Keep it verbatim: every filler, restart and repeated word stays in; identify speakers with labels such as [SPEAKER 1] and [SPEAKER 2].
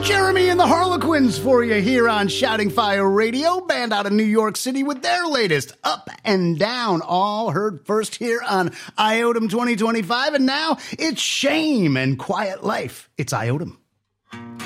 [SPEAKER 1] Jeremy and the Harlequins for you here on Shouting Fire Radio, band out of New York City with their latest Up and Down, all heard first here on Iotum twenty twenty-five, and now it's Shame and Quiet Life. It's Iotum.